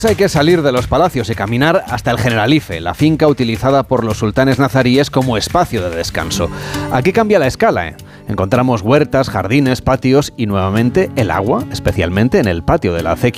Hay que salir de los palacios y caminar hasta el Generalife, la finca utilizada por los sultanes nazaríes como espacio de descanso. Aquí cambia la escala, ¿eh? Encontramos huertas, jardines, patios y nuevamente el agua, especialmente en el patio de la acequia.